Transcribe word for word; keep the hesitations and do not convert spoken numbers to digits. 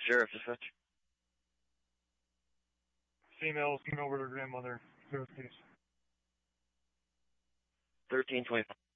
Sheriff Dispatch. Female is coming over to her grandmother. Clear the case. thirteen twenty-five.